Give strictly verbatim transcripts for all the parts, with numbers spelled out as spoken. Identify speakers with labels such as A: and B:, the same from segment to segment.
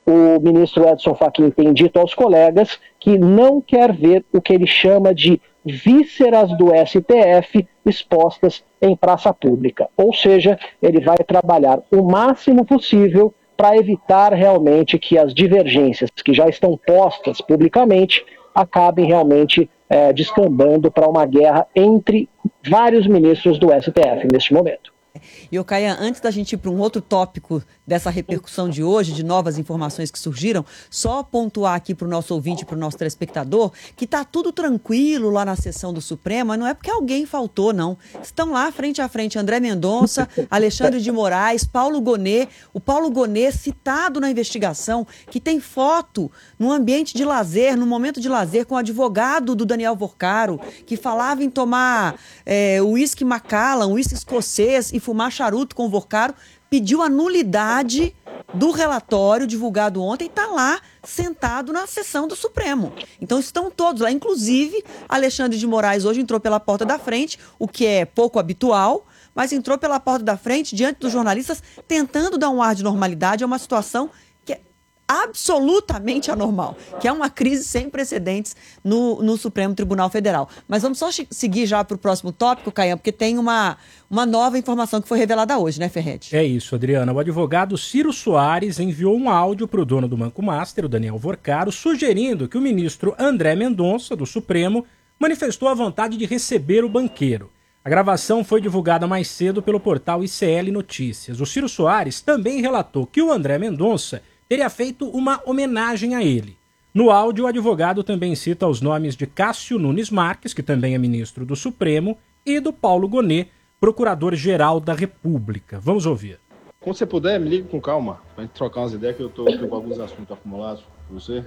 A: o ministro Edson Fachin tem dito aos colegas que não quer ver o que ele chama de vísceras do S T F expostas em praça pública. Ou seja, ele vai trabalhar o máximo possível para evitar realmente que as divergências que já estão postas publicamente acabem realmente é, descambando para uma guerra entre vários ministros do S T F neste momento.
B: E, Caian, antes da gente ir para um outro tópico dessa repercussão de hoje, de novas informações que surgiram, só pontuar aqui para o nosso ouvinte, para o nosso telespectador, que está tudo tranquilo lá na sessão do Supremo, mas não é porque alguém faltou, não. Estão lá frente a frente André Mendonça, Alexandre de Moraes, Paulo Gonet, o Paulo Gonet citado na investigação, que tem foto num ambiente de lazer, num momento de lazer, com o advogado do Daniel Vorcaro, que falava em tomar uísque é, Macallan, uísque escocês e fumar charuto com o Vorcaro, pediu a nulidade do relatório divulgado ontem e está lá sentado na sessão do Supremo. Então estão todos lá, inclusive Alexandre de Moraes hoje entrou pela porta da frente, o que é pouco habitual, mas entrou pela porta da frente diante dos jornalistas tentando dar um ar de normalidade a uma situação que é absolutamente anormal, que é uma crise sem precedentes no, no Supremo Tribunal Federal. Mas vamos só seguir já para o próximo tópico, Caian, porque tem uma, uma nova informação que foi revelada hoje, né, Ferretti?
C: É isso, Adriana. O advogado Ciro Soares enviou um áudio para o dono do Banco Master, o Daniel Vorcaro, sugerindo que o ministro André Mendonça, do Supremo, manifestou a vontade de receber o banqueiro. A gravação foi divulgada mais cedo pelo portal I C L Notícias. O Ciro Soares também relatou que o André Mendonça teria feito uma homenagem a ele. No áudio, o advogado também cita os nomes de Cássio Nunes Marques, que também é ministro do Supremo, e do Paulo Gonet, procurador-geral da República. Vamos ouvir.
D: Quando você puder, me liga com calma, pra gente trocar umas ideias, que eu tô, tô com alguns assuntos acumulados com você.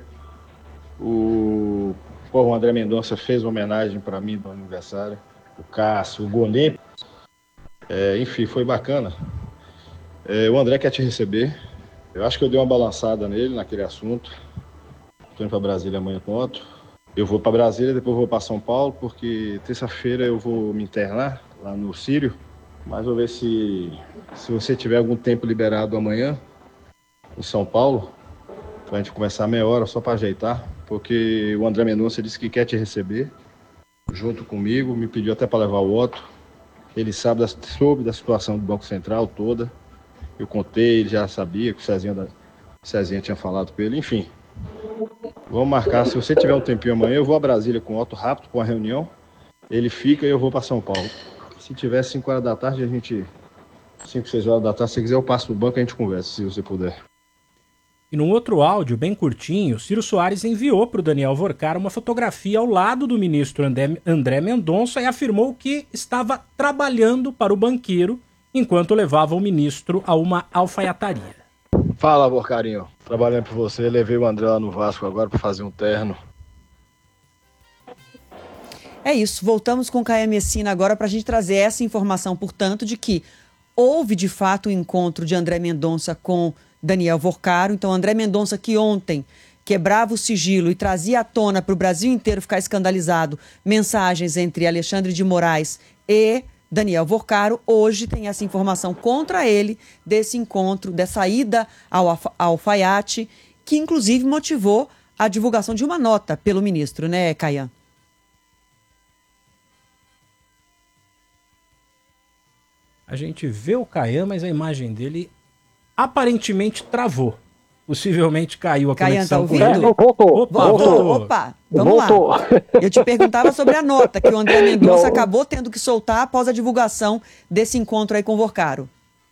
D: O, Pô, o André Mendonça fez uma homenagem para mim no aniversário. O Cássio, o Gonet. É, enfim, foi bacana. É, o André quer te receber. Eu acho que eu dei uma balançada nele, naquele assunto. Estou indo para Brasília amanhã com outro. Eu vou para Brasília, depois vou para São Paulo, porque terça-feira eu vou me internar lá no Sírio. Mas vou ver se, se você tiver algum tempo liberado amanhã, em São Paulo, para a gente começar meia hora só para ajeitar, porque o André Mendonça disse que quer te receber, junto comigo, me pediu até para levar o Otto. Ele sabe da, soube da situação do Banco Central toda. Eu contei, ele já sabia que o Cezinha, da, o Cezinha tinha falado com ele, enfim. Vamos marcar, se você tiver um tempinho amanhã, eu vou a Brasília com o Otto rápido, com a reunião. Ele fica e eu vou para São Paulo. Se tiver cinco horas da tarde, a gente... cinco, seis horas da tarde, se você quiser, eu passo pro banco e a gente conversa, se você puder.
C: E num outro áudio, bem curtinho, Ciro Soares enviou para o Daniel Vorcaro uma fotografia ao lado do ministro André, André Mendonça e afirmou que estava trabalhando para o banqueiro enquanto levava o ministro a uma alfaiataria.
D: Fala, Vorcarinho. Trabalhando por você, levei o André lá no Vasco agora para fazer um terno.
B: É isso, voltamos com o Caian Messina agora para a gente trazer essa informação, portanto, de que houve de fato o um encontro de André Mendonça com Daniel Vorcaro. Então, André Mendonça, que ontem quebrava o sigilo e trazia à tona para o Brasil inteiro ficar escandalizado mensagens entre Alexandre de Moraes e Daniel Vorcaro, hoje tem essa informação contra ele desse encontro, dessa ida ao alfaiate, que inclusive motivou a divulgação de uma nota pelo ministro, né, Caian?
C: A gente vê o Caian, mas a imagem dele aparentemente travou. Possivelmente caiu a
B: Caian,
C: conexão
B: tá
C: com
B: ouvindo?
C: ele.
A: Voltou,
C: Opa,
A: voltou.
C: voltou.
B: Opa, vamos
A: voltou.
B: lá. Eu te perguntava sobre a nota que o André Mendonça
A: Não.
B: acabou tendo que soltar após a divulgação desse encontro aí com o Vorcaro.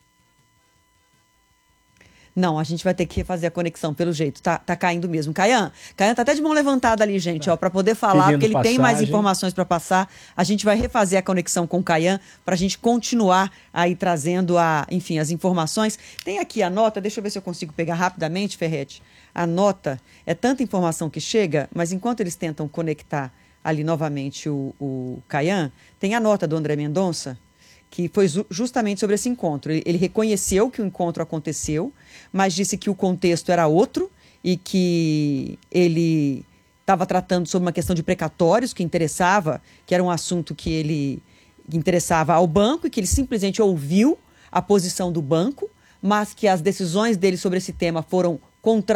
B: Não, a gente vai ter que refazer a conexão, pelo jeito. Tá, tá caindo mesmo. Caian, Caian tá até de mão levantada ali, gente, ó, para poder falar,
C: Pedindo
B: porque ele tem mais
C: passagem.
B: informações para passar. A gente vai refazer a conexão com o Caian para a gente continuar aí trazendo, a, enfim, as informações. Tem aqui a nota, deixa eu ver se eu consigo pegar rapidamente, Ferretti. A nota, é tanta informação que chega, mas enquanto eles tentam conectar ali novamente o, o Caian, tem a nota do André Mendonça, que foi justamente sobre esse encontro. Ele, ele reconheceu que o encontro aconteceu, mas disse que o contexto era outro e que ele estava tratando sobre uma questão de precatórios que interessava, que era um assunto que ele que interessava ao banco e que ele simplesmente ouviu a posição do banco, mas que as decisões dele sobre esse tema foram contrárias